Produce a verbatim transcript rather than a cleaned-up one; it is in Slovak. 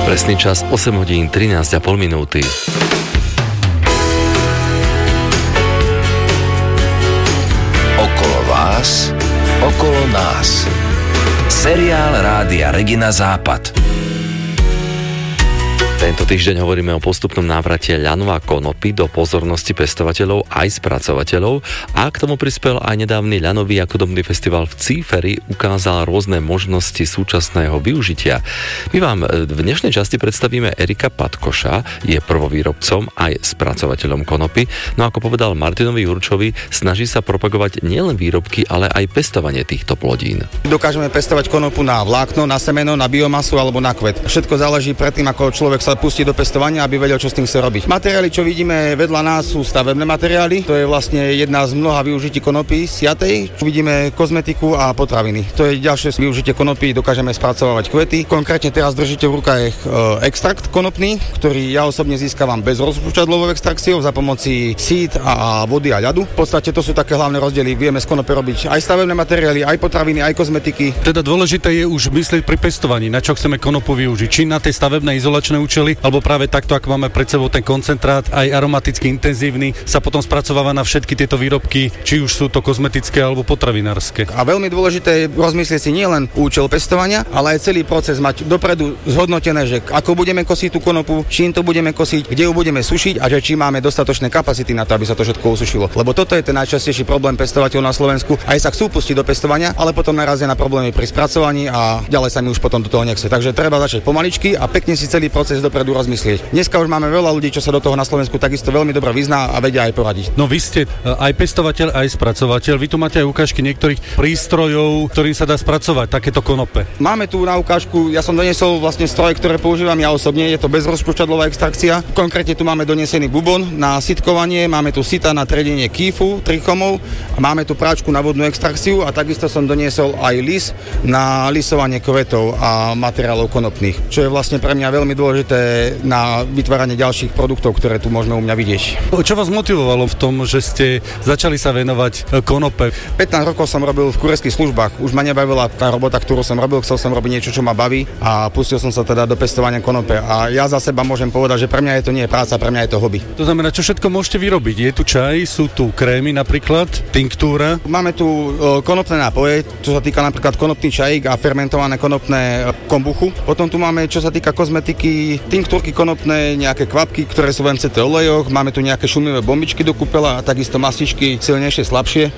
Presný čas osem hodín trinásť a pol minúty. Okolo vás, okolo nás. Seriál Rádia Regina Západ. Tento týždeň hovoríme o postupnom návrate ľanu a konopy do pozornosti pestovateľov aj spracovateľov a k tomu prispel aj nedávny ľanový a chudobný festival v Cíferi, ukázal rôzne možnosti súčasného využitia. My vám v dnešnej časti predstavíme Erika Patkoša, je prvovýrobcom aj spracovateľom konopy, no ako povedal Martinovi Jurčovi, snaží sa propagovať nielen výrobky, ale aj pestovanie týchto plodín. Dokážeme pestovať konopu na vlákno, na semeno, na biomasu alebo na kvet. Všetko záleží predtým, ako človek sa pustí do pestovania, aby vedel, čo s tým chce robiť. Materiály, čo vidíme vedľa nás, sú stavebné materiály. To je vlastne jedna z mnoha využití konopy siatej. Vidíme kozmetiku a potraviny. To je ďalšie využitie konopy, dokážeme spracovávať kvety. Konkrétne teraz držíte v rukách e, extrakt konopný, ktorý ja osobne získavam bez rozpúšťadlovou extrakciou za pomoci sít a vody a ľadu. V podstate to sú také hlavné rozdiely. Vieme z konope robiť aj stavebné materiály, aj potraviny, aj kozmetiky. Teda dôležité je už myslieť pri pestovaní, na čo chceme konopu využiť. Či na tie stavebné izolačné účely, alebo práve takto, ako máme pred sebou ten koncentrát, aj aromaticky intenzívny, sa potom spracováva na všetky tieto výrobky, či už sú to kozmetické alebo potravinárske. A veľmi dôležité je rozmyslieť si nielen účel pestovania, ale aj celý proces mať dopredu zhodnotené, že ako budeme kosiť tú konopu, čím to budeme kosiť, kde ju budeme sušiť a že či máme dostatočné kapacity na to, aby sa to všetko usušilo. Lebo toto je ten najčastejší problém pestovateľov na Slovensku. Aj sa chcú pustiť do pestovania, ale potom narazia na problémy pri spracovaní a ďalej sa mi už potom do toho nechce. Takže treba začať pomaličky a pekne si celý proces dopredu rozmyslieť. Dneska už máme veľa ľudí, čo sa do toho na Slovensku takisto veľmi dobre vyzná a vedia aj poradiť. No vy ste aj pestovateľ, aj spracovateľ. Vy tu máte aj ukážky niektorých prístrojov, ktorým sa dá spracovať takéto konope. Máme tu na ukážku, ja som doniesol vlastne stroje, ktoré používam ja osobne, je to bezrozpúšťadlová extrakcia. Konkrétne tu máme donesený bubon na sitkovanie, máme tu sita na tredenie kýfu, trichomov, máme tu práčku na vodnú extrakciu a takisto som doniesol aj lis na lisovanie kvetov a materiálov konopných, čo je vlastne pre mňa veľmi dôležité na vytváranie ďalších produktov, ktoré tu môžeme u mňa vidieť. Čo vás motivovalo v tom, že ste začali sa venovať konope? pätnásť rokov som robil v kurierských službách. Už ma nebavila tá robota, ktorú som robil, chcel som robiť niečo, čo ma baví a pustil som sa teda do pestovania konope. A ja za seba môžem povedať, že pre mňa je to nie práca, pre mňa je to hobby. To znamená, čo všetko môžete vyrobiť? Je tu čaj, sú tu krémy napríklad, tinktúra. Máme tu konopné nápoje, čo sa týka napríklad konopný čajík a fermentované konopné kombuchu. Potom tu máme, čo sa týka kozmetiky, tinktúrky konopné, nejaké kvapky, ktoré sú v em cé té olejoch, máme tu nejaké šumivé bombičky do kúpela a takisto mastičky silnejšie, slabšie.